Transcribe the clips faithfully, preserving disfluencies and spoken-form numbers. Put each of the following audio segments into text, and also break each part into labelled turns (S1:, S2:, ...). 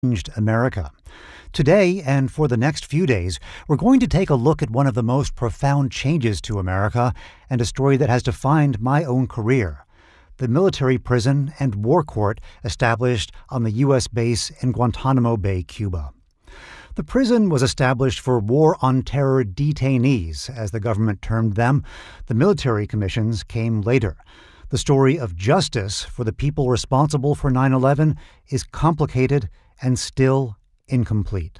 S1: changed America. Today, and for the next few days, we're going to take a look at one of the most profound changes to America and a story that has defined my own career: the military prison and war court established on the U S base in Guantanamo Bay, Cuba. The prison was established for war on terror detainees, as the government termed them. The military commissions came later. The story of justice for the people responsible for nine eleven is complicated and still incomplete.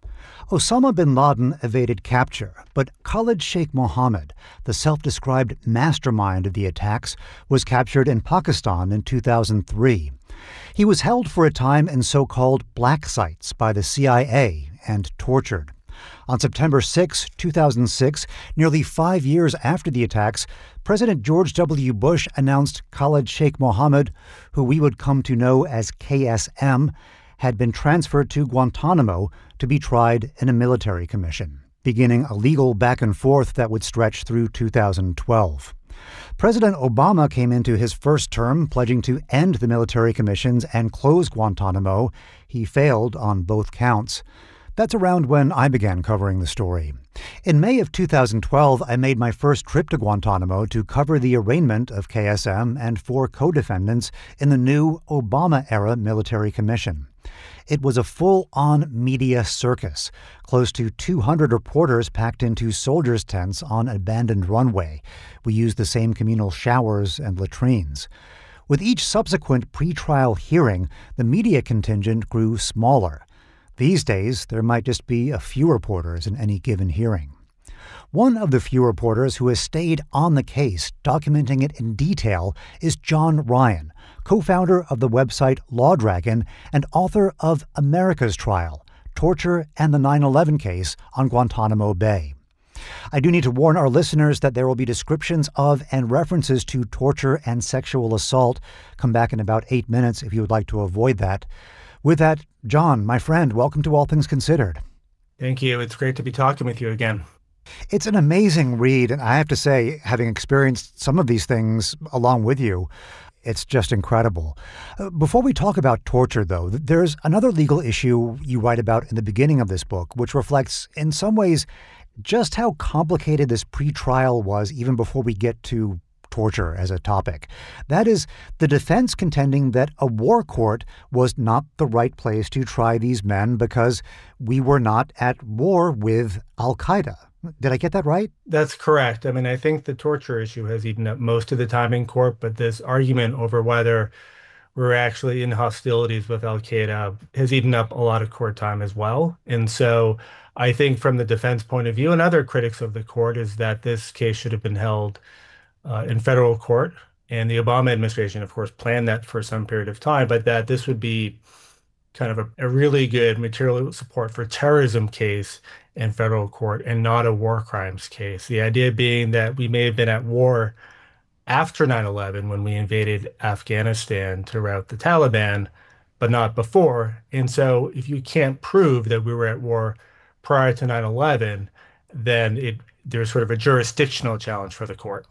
S1: Osama bin Laden evaded capture, but Khalid Sheikh Mohammed, the self-described mastermind of the attacks, was captured in Pakistan in two thousand three. He was held for a time in so-called black sites by the C I A and tortured. On September sixth, two thousand six, nearly five years after the attacks, President George W. Bush announced Khalid Sheikh Mohammed, who we would come to know as K S M, had been transferred to Guantanamo to be tried in a military commission, beginning a legal back and forth that would stretch through two thousand twelve. President Obama came into his first term pledging to end the military commissions and close Guantanamo. He failed on both counts. That's around when I began covering the story. In May of two thousand twelve, I made my first trip to Guantanamo to cover the arraignment of K S M and four co-defendants in the new Obama-era military commission. It was a full-on media circus. Close to two hundred reporters packed into soldiers' tents on an abandoned runway. We used the same communal showers and latrines. With each subsequent pretrial hearing, the media contingent grew smaller. These days, there might just be a few reporters in any given hearing. One of the few reporters who has stayed on the case, documenting it in detail, is John Ryan, co-founder of the website Law Dragon and author of America's Trial: Torture and the nine eleven Case on Guantanamo Bay. I do need to warn our listeners that there will be descriptions of and references to torture and sexual assault. Come back in about eight minutes if you would like to avoid that. With that, John, my friend, welcome to All Things Considered.
S2: Thank you. It's great to be talking with you again.
S1: It's an amazing read, and I have to say, having experienced some of these things along with you, it's just incredible. Uh, before we talk about torture, though, there's another legal issue you write about in the beginning of this book, which reflects, in some ways, just how complicated this pretrial was even before we get to torture as a topic. That is, the defense contending that a war court was not the right place to try these men because we were not at war with Al-Qaeda. Did I get that right?
S2: That's correct. I mean, I think the torture issue has eaten up most of the time in court, but this argument over whether we're actually in hostilities with Al-Qaeda has eaten up a lot of court time as well. And so I think from the defense point of view and other critics of the court is that this case should have been held uh, in federal court. And the Obama administration, of course, planned that for some period of time, but that this would be kind of a, a really good material support for terrorism case in federal court and not a war crimes case. The idea being that we may have been at war after nine eleven when we invaded Afghanistan to rout the Taliban, but not before. And so if you can't prove that we were at war prior to nine eleven, then it there's sort of a jurisdictional challenge for the court.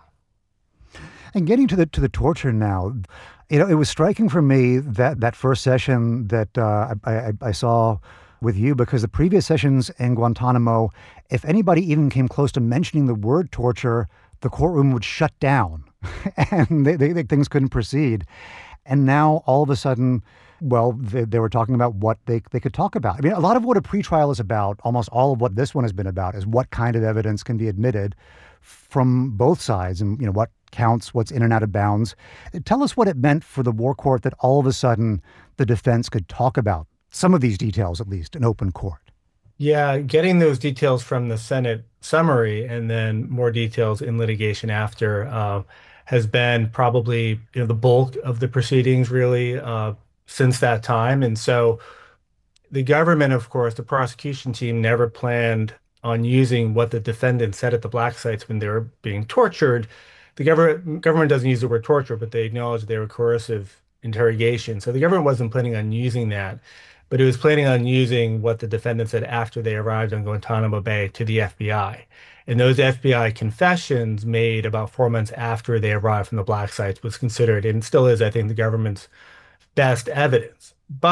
S1: And getting to the to the torture now, you know, it was striking for me that that first session that uh, I, I, I saw with you, because the previous sessions in Guantanamo, if anybody even came close to mentioning the word torture, the courtroom would shut down and they, they, they, things couldn't proceed. And now all of a sudden, well, they, they were talking about what they, they could talk about. I mean, a lot of what a pretrial is about, almost all of what this one has been about, is what kind of evidence can be admitted from both sides and, you know, what counts, what's in and out of bounds. Tell us what it meant for the war court that all of a sudden the defense could talk about some of these details, at least, in open court.
S2: Yeah, getting those details from the Senate summary and then more details in litigation after uh, has been probably, you know, the bulk of the proceedings really uh, since that time. And so the government, of course, the prosecution team never planned on using what the defendant said at the black sites when they were being tortured. The government government doesn't use the word torture, but they acknowledge they were coercive interrogation. So the government wasn't planning on using that. But it was planning on using what the defendant said after they arrived on Guantanamo Bay to the F B I. And those F B I confessions made about four months after they arrived from the black sites was considered, and still is, I think, the government's best evidence. But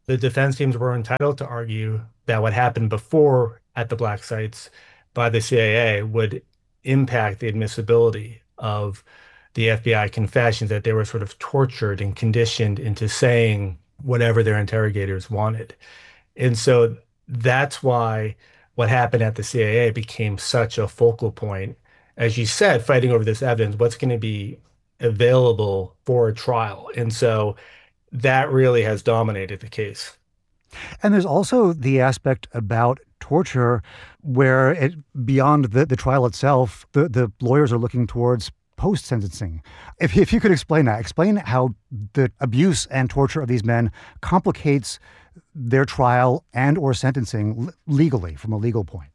S2: The defense teams were entitled to argue that what happened before at the black sites by the C I A would impact the admissibility of the F B I confessions, that they were sort of tortured and conditioned into saying whatever their interrogators wanted. And so that's why what happened at the C I A became such a focal point. As you said, fighting over this evidence, what's going to be available for a trial. And so that really has dominated the case.
S1: And there's also the aspect about torture where it, beyond the, the trial itself, the, the lawyers are looking towards post-sentencing. If, if you could explain that, explain how the abuse and torture of these men complicates their trial and or sentencing legally from a legal point.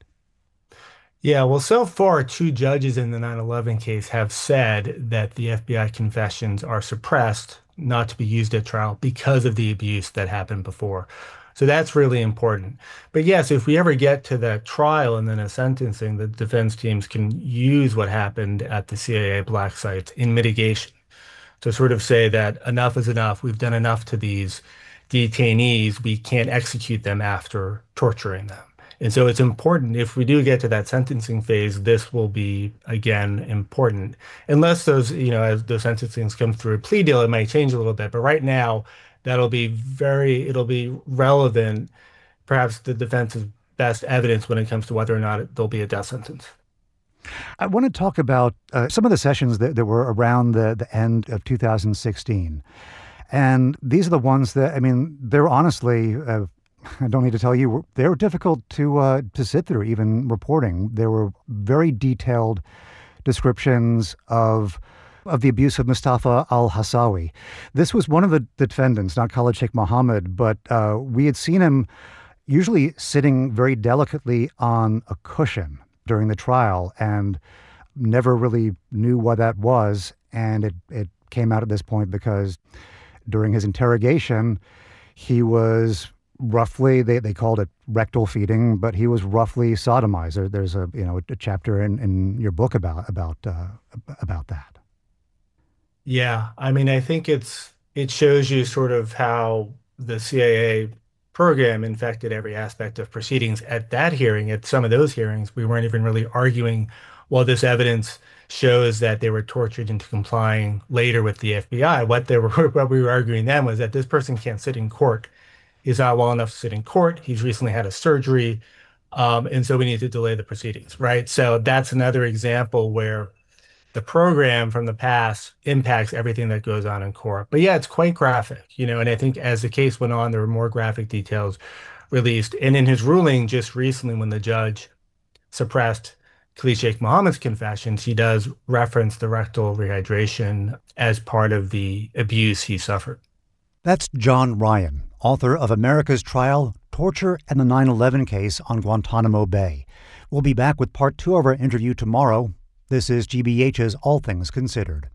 S2: Yeah, well, so far, two judges in the nine eleven case have said that the F B I confessions are suppressed, not to be used at trial because of the abuse that happened before. So that's really important. But yes, if we ever get to that trial and then a sentencing, the defense teams can use what happened at the C I A black sites in mitigation to sort of say that enough is enough. We've done enough to these detainees. We can't execute them after torturing them. And so it's important, if we do get to that sentencing phase, this will be, again, important. Unless those, you know, as the sentencings come through a plea deal, it might change a little bit. But right now, that'll be very, it'll be relevant, perhaps the defense's best evidence when it comes to whether or not there'll be a death sentence.
S1: I want to talk about uh, some of the sessions that, that were around the, the end of two thousand sixteen. And these are the ones that, I mean, they're honestly, uh, I don't need to tell you, they were difficult to uh, to sit through, even reporting. There were very detailed descriptions of of the abuse of Mustafa al-Hassawi. This was one of the, the defendants, not Khalid Sheikh Mohammed, but uh, we had seen him usually sitting very delicately on a cushion during the trial and never really knew what that was. And it, it came out at this point because during his interrogation, he was roughly, they, they called it rectal feeding, but he was roughly sodomized. There, there's a, you know, a chapter in, in your book about, about, uh, about that.
S2: Yeah, I mean, I think it's it shows you sort of how the C I A program infected every aspect of proceedings. At that hearing, at some of those hearings, we weren't even really arguing, well, this evidence shows that they were tortured into complying later with the F B I. What they were, what we were arguing then was that this person can't sit in court. He's not well enough to sit in court. He's recently had a surgery, um, and so we need to delay the proceedings, right? So that's another example where the program from the past impacts everything that goes on in court. But yeah, it's quite graphic, you know, and I think as the case went on, there were more graphic details released. And in his ruling just recently, when the judge suppressed Khalid Sheikh Mohammed's confessions, he does reference the rectal rehydration as part of the abuse he suffered.
S1: That's John Ryan, author of America's Trial, Torture, and the nine eleven Case on Guantanamo Bay. We'll be back with part two of our interview tomorrow. This is G B H's All Things Considered.